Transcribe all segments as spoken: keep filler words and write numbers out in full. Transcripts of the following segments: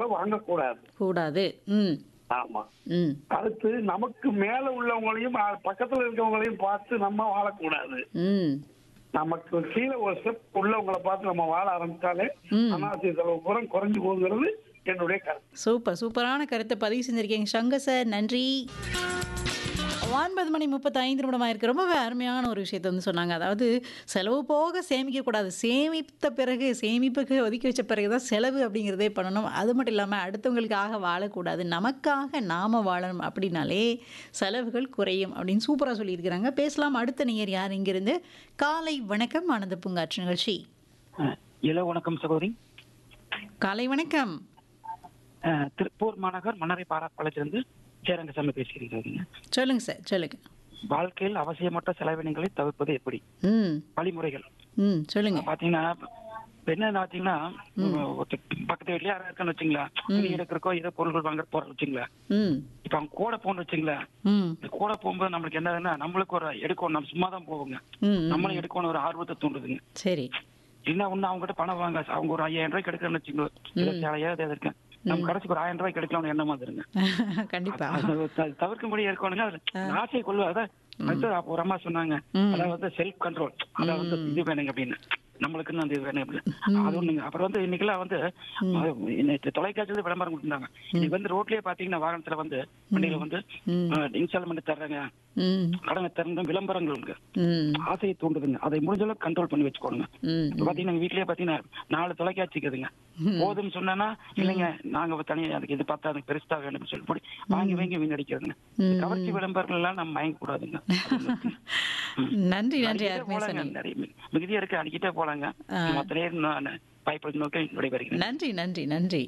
வாங்கக்கூடாது. கூடாது. ம். ஆமா. ம். அடுத்து நமக்கு மேல உள்ளவங்களையும் அ, பக்கத்துல இருக்கவங்களையும் பார்த்து நம்ம வாழக்கூடாது. ம். நமக்கு கீழே ஒரு ஸ்டெப் உள்ளவங்களை பார்த்து நம்ம வாழ ஆரம்பிச்சாலே ம். அனாவசிய செலவு பூரா குறைஞ்சு போகுங்கிறது என்னுடைய கருத்து. சூப்பர். சூப்பரான கருத்தை பதிவு செஞ்சிருக்கீங்க சங்கர் சார். நன்றி. ஒன்பது மணி முப்பத்தி ஐந்து நிமிடமாக இருக்கு. ரொம்பவே அருமையான ஒரு விஷயத்தை வந்து சொன்னாங்க. அதாவது செலவு போக சேமிக்கக்கூடாது. சேமித்த பிறகு சேமிப்புக்கு ஒதுக்கி வச்ச பிறகு தான் செலவு அப்படிங்கிறதே பண்ணணும். அது மட்டும் இல்லாமல் அடுத்தவங்களுக்காக வாழக்கூடாது. நமக்காக நாம வாழணும் அப்படின்னாலே செலவுகள் குறையும் அப்படின்னு சூப்பராக சொல்லியிருக்கிறாங்க. பேசலாம். அடுத்த நேயர் யார் இங்கிருந்து? காலை வணக்கம் ஆனந்த பூங்காற்று நிகழ்ச்சி. இள வணக்கம் சகோதரி. காலை வணக்கம். அஹ், திருப்பூர் மாநகர் மன்னரை பாராப்பாளையத்திலிருந்து சேரங்கசாமி பேசுகிறீங்க. சொல்லுங்க சார், சொல்லுங்க. வாழ்க்கையில் அவசியமற்ற செலவினங்களை தவிர்ப்பது எப்படி? ம். வழிமுறைகள் ம். சொல்லுங்க. பாத்தீங்கன்னா இப்ப என்ன பாத்தீங்கன்னா ஒருத்தர் பக்கத்து வீட்லயே யாரும் இருக்கான்னு வச்சுங்களா, துணி எடுக்கிறக்கோ ஏதோ பொருள்கள் வாங்க போற வச்சுங்களா, ம். இப்ப அவங்க கூட போன்னு வச்சுங்களா, ம். இந்த கூட போகும்போது நம்மளுக்கு என்னதுன்னா நம்மளுக்கு ஒரு எடுக்கணும், நம்ம சும்மா தான் போவோங்க, ம். ம். நம்மளும் எடுக்கணும் ஒரு ஆர்வத்தை தூண்டுதுங்க. சரி. என்ன ஒண்ணு அவங்க கிட்ட பணம் வாங்க, அவங்க ஒரு ஐயாயிரம் ரூபாய்க்கு எடுக்கிறேன்னு வச்சுங்களா, சேலையாவது இருக்கேன், நம்ம கடைசிக்கு ஒரு ஆயிரம் ரூபாய்க்கு எடுக்கலாம்னு எண்ணமா இருங்க. கண்டிப்பா. தவிர்க்கும்படி இருக்கணுங்க. அது ஆசை கொள்வா. அதான் அடுத்து ஒரு அம்மா சொன்னாங்க, அதாவது வந்து செல்ஃப் கண்ட்ரோல், அதாவது வந்து இது வேணுங்க அப்படின்னு, நம்மளுக்குன்னு அந்த இது வேணும் அப்படின்னு. அது ஒண்ணுங்க. அப்புறம் வந்து இன்னைக்கெல்லாம் வந்து தொலைக்காட்சியில விளம்பரம் கொடுத்துருந்தாங்க. இன்னைக்கு வந்து ரோட்லயே பாத்தீங்கன்னா வாகனத்துல வந்து வண்டியில வந்து இன்ஸ்டால்மெண்ட் தர்றாங்க, கடனை திறந்த விளம்பரங்கள் ஆசையை தூண்டுதுங்க. அதை முடிஞ்ச அளவுக்கு கண்ட்ரோல் பண்ணி வச்சுக்கோங்க. இப்ப பாத்தீங்கன்னா வீட்லயே பாத்தீங்கன்னா நாலு தொலைக்காட்சி இருக்குதுங்க. போதும் சொன்னா இல்லைங்க நாங்க தனியா அதுக்கு இது பார்த்தா அதுக்கு பெருசா வேணும்னு சொல்லி போய் வாங்கி வாங்கி வீணடிக்கிறதுங்க. கவர்ச்சி விளம்பரங்கள் எல்லாம் நம்ம வாங்க கூடாதுங்க. நன்றி நன்றி. நிறைய மிகுதியா இருக்கு, அடிக்கிட்டே போலாங்க. மொத்த நேரம் வாய்ப்பு நோக்கி விடைபெறுகிறேன். நன்றி நன்றி நன்றி.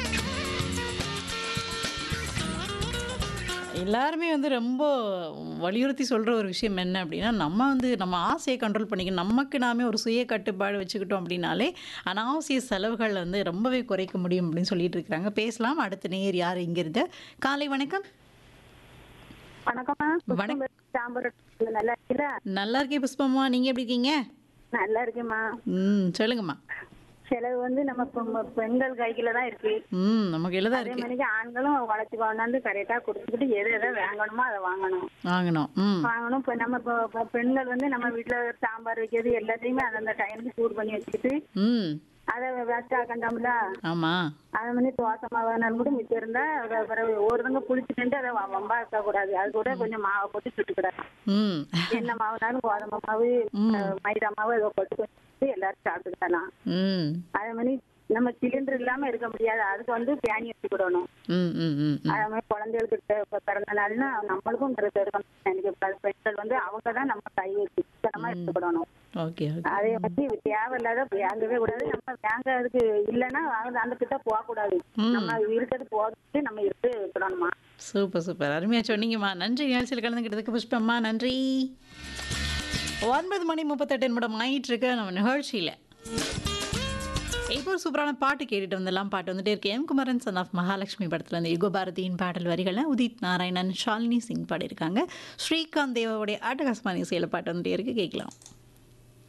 எல்லாருமே வந்து ரொம்ப வலியுறுத்தி சொல்கிற ஒரு விஷயம் என்ன அப்படின்னா, நம்ம வந்து நம்ம ஆசையை கண்ட்ரோல் பண்ணிக்கணும். நமக்கு நாமே ஒரு சுய கட்டுப்பாடு வச்சுக்கிட்டோம் அப்படின்னாலே அனாவசிய செலவுகள் வந்து ரொம்பவே குறைக்க முடியும் அப்படின்னு சொல்லிட்டு இருக்கிறாங்க. பேசலாம். அடுத்த நேயர் யார் இங்கிருந்து? காலை வணக்கம். வணக்கம்மா. நல்லா இருக்கீங்களா? நல்லா இருக்கேன் புஷ்பம்மா, நீங்க எப்படி இருக்கீங்க? நல்லா இருக்கேம்மா. ம். சொல்லுங்கம்மா. செலவு வந்து நம்ம பெ- பெண்கள் கையில தான் இருக்கு. ம். நமக்கு எழுதா அதே இருக்கு. மாதிரி ஆண்களும் உழைச்சி கொண்டாந்து கரெக்டா கொடுத்துக்கிட்டு எது எதை வாங்கணுமோ அதை வாங்கணும் வாங்கணும். ம். வாங்கணும். இப்போ நம்ம இப்போ இப்போ பெண்கள் வந்து நம்ம வீட்டுல சாம்பார் வைக்கிறது எல்லாத்தையுமே அந்தந்த டைமுக்கு சூடு பண்ணி வச்சுக்கிட்டு ம். அதை வேஸ்ட் ஆக்கண்டாம்ல. ஆமா. அதை வந்து தோசை மாவு கூட மிச்சம் இருந்தா அதை பிறகு ஒருத்தங்க புளிச்சுட்டு அதை வ- வம்பா இருக்க கூடாது. அது கூட கொஞ்சம் மாவை போட்டு சுட்டுக்கூடாது. ம். என்ன மாவுனாலும் கோதுமை மாவு, அஹ், மைதா மாவு அதை போட்டு கொஞ்சம் எல்லாரும் சாப்பிட்டுக்கலாம். ம். அதே மாதிரி நம்ம சிலிண்டர் இல்லாம இருக்க முடியாது. அதுக்கு வந்து பேணி வச்சுக்கிடணும். ம். ம். ம். ம். அதே மாதிரி குழந்தைகளுக்கு தெ- இப்ப பிறந்த நாள்னா நம்மளுக்கும் ட்ரெஸ் எடுக்கணும். எனக்கு பெ- பெண்கள் வந்து அவங்க தான் நம்ம கை வச்சு சுத்தமா எடுத்துக்கிடணும். Okay okay. அதே மாதிரி தேவையில்லாத வாங்கவே கூடாது. நம்ம வாங்க அதுக்கு இல்லைன்னா அந்த அந்த கிட்ட போக கூடாது. ம். நம்ம இருக்கிறது போகிறது நம்ம இருக்கு இருக்கணும்மா. Super super. அருமையாக சொன்னீங்கம்மா. நன்றி நிகழ்ச்சியில் கலந்துக்கிட்டதுக்கு புஷ்பம்மா. நன்றி. ஒன்பது மணி முப்பத்தெட்டு நிமிடம் ஆயிட்டு இருக்கு நம்ம நிகழ்ச்சியில். இப்போ ஒரு சூப்பரான பாட்டு கேட்டுட்டு வந்தெல்லாம். பாட்டு வந்துட்டே இருக்கு. M Kumaran son of Mahalakshmi படத்தில் வந்து யுக பாரதியின் பாடல் வரிகளை உதித் நாராயணன், ஷாலினி சிங் பாடியிருக்காங்க. ஸ்ரீகாந்த் தேவாவுடைய அட்டகாசமான இசையில் பாட்டு வந்துட்டே இருக்கு, கேட்கலாம்.